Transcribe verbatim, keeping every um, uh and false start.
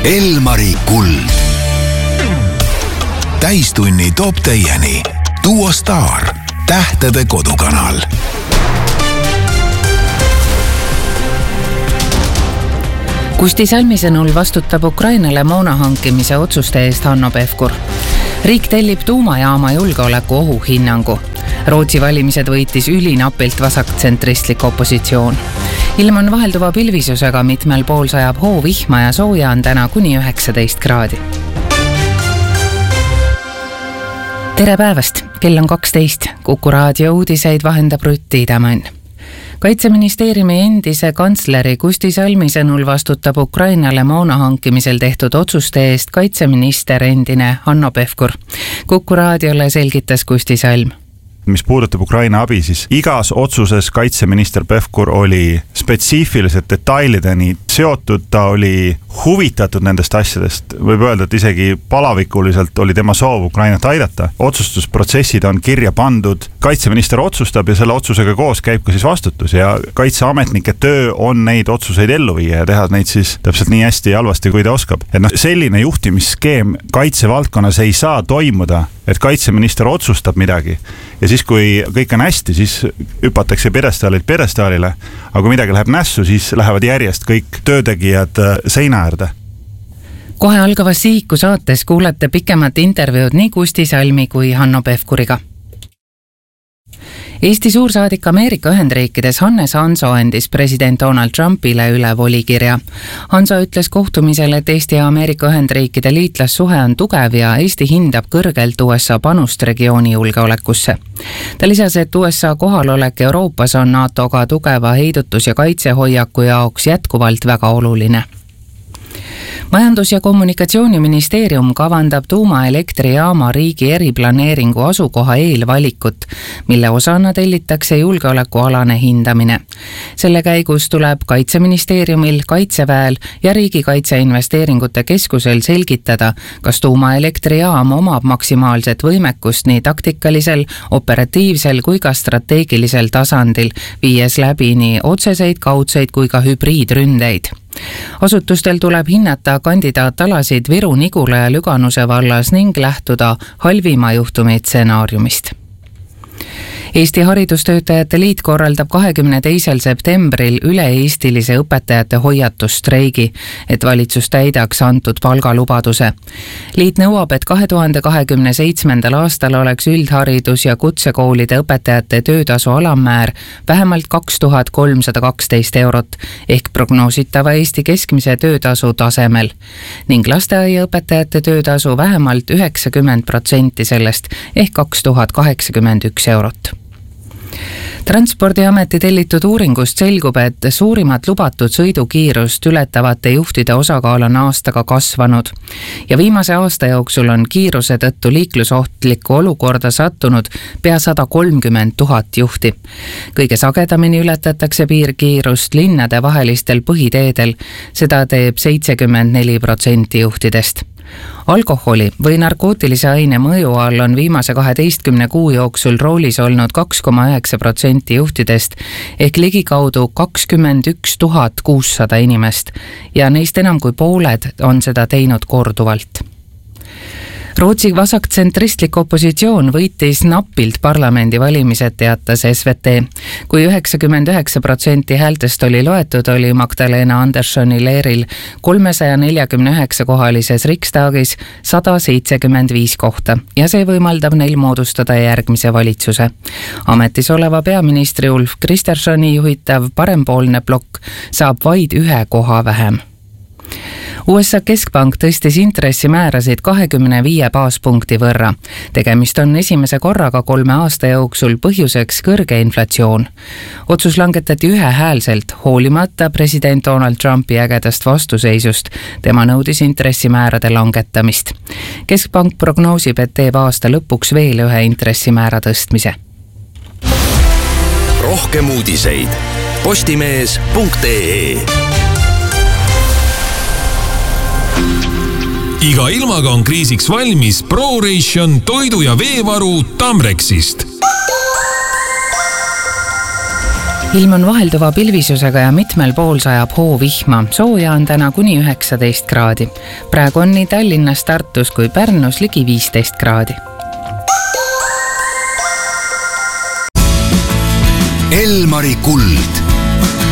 Elmari kuld. Täistunni toob teieni Duo Star, tähtede kodukanal. Kusti Salmi sõnul vastutab Ukrainale moona hankimise otsuste eest Hanno Pevkur. Riik tellib tuumajaama julgeoleku ohu hinnangu. Rootsi valimised võitis ülinapilt vasaktsentristlik opositsioon. Ilm on vahelduva pilvisusega, mitmel pool sajab hoo vihma ja sooja on täna kuni üheksateist kraadi. Tere päevast, kell on kaksteist. Kuku raadio uudiseid vahendab Rutt Iidemann. Kaitseministeeriumi endise kantsleri Kusti Salmi sõnul vastutab Ukrainale moona hankimisel tehtud otsuste eest kaitseminister endine Hanno Pevkur. Kuku raadiole selgitas Kusti Salm. Mis puudutab Ukraina abi, siis igas otsuses kaitseminister Pevkur oli spetsiifiliselt detailideni seotud, ta oli huvitatud nendest asjadest. Võib öelda, et isegi palavikuliselt oli tema soov Ukrainat aidata. Otsustusprotsessid on kirja pandud, kaitseminister otsustab ja selle otsusega koos käib ka siis vastutus ja kaitseametnike töö on neid otsuseid ellu viia ja teha neid siis täpselt nii hästi ja halvasti, kui ta oskab. Et noh, selline juhtimisskeem kaitsevaldkonnas ei saa toimuda, et kaitseminister otsustab midagi ja siis, kui kõik on hästi, siis hüpatakse pjedestaalilt pjedestaalile, aga kui midagi läheb nässu, siis lähevad järjest kõik töötegijad seina äärde. Kohe algavas Sihiku saates kuulete pikemat intervjuud nii Kusti Salmi kui Hanno Pevkuriga. Eesti suursaadik Ameerika Ühendriikides Hannes Hanso andis president Donald Trumpile üle volikirja. Hanso ütles kohtumisel, et Eesti ja Ameerika Ühendriikide liitlassuhe on tugev ja Eesti hindab kõrgelt U S A panust regiooni julgeolekusse. Ta lisas, et U S A kohalolek Euroopas on NATOga tugeva heidutus- ja kaitsehoiaku jaoks jätkuvalt väga oluline. Majandus- ja kommunikatsiooniministeerium kavandab tuumaelektrijaama riigi eriplaneeringu asukoha eelvalikut, mille osana tellitakse julgeolekualane hindamine. Selle käigus tuleb Kaitseministeeriumil, Kaitseväel ja Riigikaitseinvesteeringute Keskusel selgitada, kas tuumaelektrijaam omab maksimaalset võimekust nii taktikalisel, operatiivsel kui ka strateegilisel tasandil, viies läbi nii otseseid, kaudseid kui ka hübriidründeid. Asutustel tuleb hinnata kandidaatalasid Viru, Nigula ja Lüganuse vallas ning lähtuda halvima juhtumi stsenaariumist. Eesti Haridustöötajate Liit korraldab kahekümne teisel septembril üle-eestilise õpetajate hoiatusstreigi, et valitsus täidaks antud palgalubaduse. Liit nõuab, et kahe tuhande kahekümne seitsmendal aastal oleks üldharidus- ja kutsekoolide õpetajate töötasu alammäär vähemalt kaks tuhat kolmsada kaksteist eurot ehk prognoositava Eesti keskmise töötasu tasemel ning lasteaiaõpetajate töötasu vähemalt üheksakümmend protsenti sellest ehk kaks tuhat kaheksakümmend üks eurot. Transpordiameti tellitud uuringust selgub, et suurimat lubatud sõidukiirust ületavate juhtide osakaal on aastaga kasvanud ja viimase aasta jooksul on kiiruse tõttu liiklusohtlikku olukorda sattunud pea sada kolmkümmend tuhat juhti. Kõige sagedamini ületatakse piirkiirust linnade vahelistel põhiteedel, seda teeb seitsekümmend neli protsenti juhtidest. Alkoholi või narkootilise aine mõju all on viimase kaheteistkümne kuu jooksul roolis olnud kaks koma üheksa protsenti juhtidest ehk ligikaudu kakskümmend üks tuhat kuussada inimest ja neist enam kui pooled on seda teinud korduvalt. Rootsi vasaktsentristlik opositsioon võitis napilt parlamendi valimised, teatas S V T. Kui üheksakümmend üheksa protsenti häältest oli loetud, oli Magdalena Anderssoni leeril kolmesaja neljakümne üheksa kohalises Riksdagis sada seitsekümmend viis kohta ja see võimaldab neil moodustada järgmise valitsuse. Ametis oleva peaministri Ulf Kristerssoni juhitav parempoolne blokk saab vaid ühe koha vähem. U S A keskpank tõstis intressimäärasid kahekümne viie baaspunkti võrra. Tegemist on esimese korraga kolme aasta jooksul põhjuseks kõrge inflatsioon. Otsus langetati ühehäälselt, hoolimata president Donald Trumpi ägedast vastuseisust. Tema nõudis intressimäärade langetamist. Keskpank prognoosib, et teeb aasta lõpuks veel ühe intressimäära tõstmise. Rohkem uudiseid postimees punkt ee. Iga ilmaga on kriisiks valmis ProRation toidu- ja veevaru Tamrexist. ilm on vahelduva pilvisusega ja mitmel pool sajab hoovihma. Sooja on täna kuni üheksateist kraadi. Praegu on nii Tallinnas, Tartus kui Pärnus ligi viisteist kraadi. Elmari kuld.